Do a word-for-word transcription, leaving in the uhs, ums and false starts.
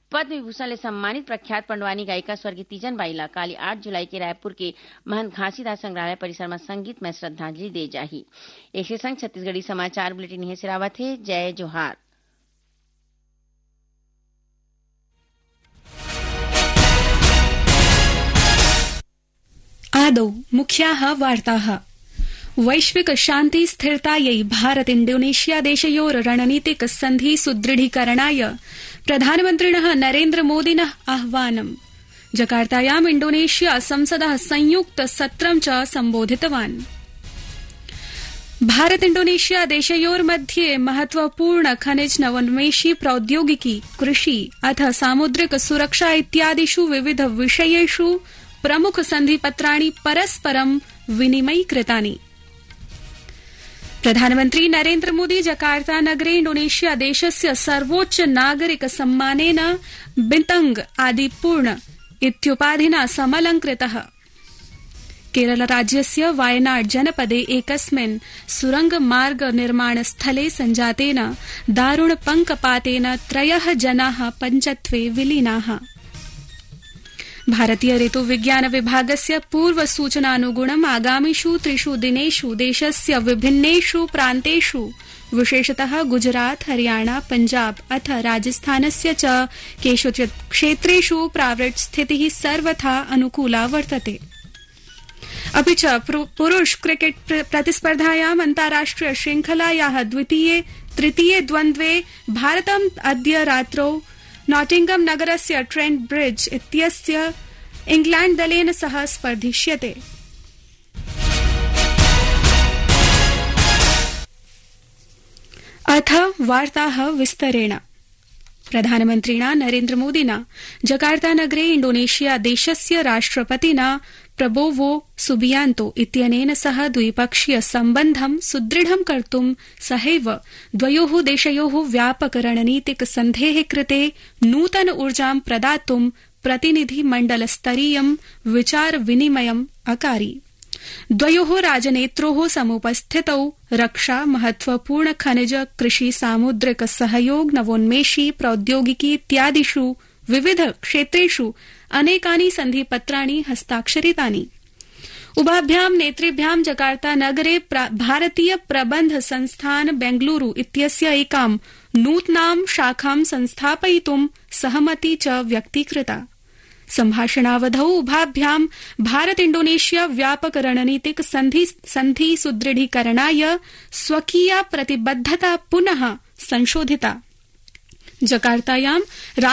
पद्म विभूषण ले सम्मानित प्रख्यात पंडवानी गायिका स्वर्गीय तीजन बाईला काली आठ जुलाई के रायपुर के महंत घासीदास संग्रहालय परिसर में संगीत में श्रद्धांजलि दे जाही। ऐसे संग छत्तीसगढ़ी समाचार बुलेटिन यहीं से रावत है। जय जोहार। आदौ मुख्याः वार्ताः। वैश्विक शान्ति स्थिरतायै भारत इंडोनेशिया देशयोर रणनीतिक सन्धि सुदृढीकरणाय प्रधानमन्त्रिणः नरेन्द्र मोदिनः आह्वानम्। जकार्तायाम् इंडोनेशिया संसदः संयुक्त सत्रं च सम्बोधितवान्। भारत इंडोनेशिया देशयोर्मध्ये महत्वपूर्ण खनिज नवोन्मेषी प्रौद्योगिकी कृषि अथ सामुद्रिक सुरक्षा इत्यादिषु विविध विषयेषु प्रमुख सन्धिपत्राणि परस्परं विनिमयीकृतानि। प्रधानमन्त्री नरेन्द्र मोदी जकार्ता नगरे इंडोनेशिया देशस्य सर्वोच्च नागरिक सम्मानेन बिन्तंग आदिपूर्ण इत्युपाधिना समलंकृतः। केरल राज्यस्य वायनाड जनपदे एकस्मिन् सुरंग मार्ग निर्माण स्थले संजातेन दारुण पंकपातेन त्रयः जनाः पञ्चत्वे विलीनाः। भारतीय ऋतु विज्ञान विभागस्य पूर्व सूचनानुगुणम् आगामिषु त्रिषु दिनेषु देशस्य विभिन्नेषु प्रान्तेषु विशेषतः गुजरात हरियाणा पंजाब अथ राजस्थानस्य च केषुचित् क्षेत्रेषु प्रावृट् स्थितिः सर्वथा अनुकूला वर्तते। अपि च पुरुष क्रिकेट प्रतिस्पर्धायाम् अन्ताराष्ट्रिय श्रृंखलायाः द्वितीये तृतीये द्वन्द्वे भारतम् अद्य रात्रौ नॉटिंगम नगरस्य ट्रेंट ब्रिज इत्यस्य इंग्लैंड दलेन सह स्पर्धिष्यते। अथ वार्ताः विस्तरेण। प्रधानमन्त्रिणा नरेन्द्र मोदिना जकार्ता नगरे इंडोनेशिया देशस्य राष्ट्रपतिना प्रबोवो सुबियांतो इत्यनेन सह द्विपक्षीय सम्बन्धं सुदृढं कर्तुं सहैव द्वयोः द्वयोः व्यापक रणनीतिक सन्धेः कृते नूतन ऊर्जां प्रदातुं प्रतिनिधिमण्डलस्तरीयं विचार विनिमयम् अकारी। द्वयोः राजनेत्रोः समुपस्थितौ रक्षा महत्वपूर्ण खनिज कृषि सामुद्रिक सहयोग नवोन्मेषी प्रौद्योगिकी इत्यादिषु विविध क्षेत्रेषु अनेकानि सन्धिपत्राणि हस्ताक्षरितानि। उभाभ्यां नेतृभ्यां जकार्ता नगरे भारतीय प्रबन्ध संस्थान बेंगलुरु इत्यस्य एकां नूतनां शाखां संस्थापयितुं सहमति च व्यक्तीकृता। सम्भाषणावधौ उभाभ्यां भारत इंडोनेशिया व्यापक रणनीतिक सन्धि सुदृढीकरणाय स्वकीया प्रतिबद्धता पुनः संशोधिता। जकार्तायां